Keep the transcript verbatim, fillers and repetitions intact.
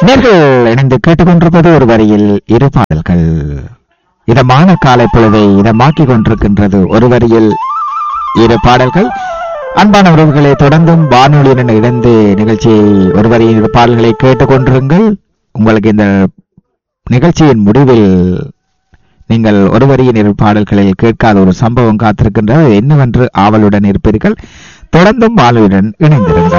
நேர்கள் இணைந்து கேட்டுக்கொண்டிருப்பது ஒரு வரியில் இரு பாடல்கள். இதமான காலை பொழுதை இதமாக்கிக் கொண்டிருக்கின்றது ஒரு வரியில் இரு பாடல்கள். அன்பான உறவுகளை தொடர்ந்தும் வானொலியுடன் இணைந்து நிகழ்ச்சியை ஒரு வரியில் இரு பாடல்களை கேட்டுக்கொண்டிருங்கள். உங்களுக்கு இந்த நிகழ்ச்சியின் முடிவில் நீங்கள் ஒரு வரியின் இரு பாடல்களில் கேட்காத ஒரு சம்பவம் காத்திருக்கின்றது. என்னவென்று ஆவலுடன் இருப்பீர்கள். தொடர்ந்தும் வானொலியுடன் இணைந்திருங்கள்.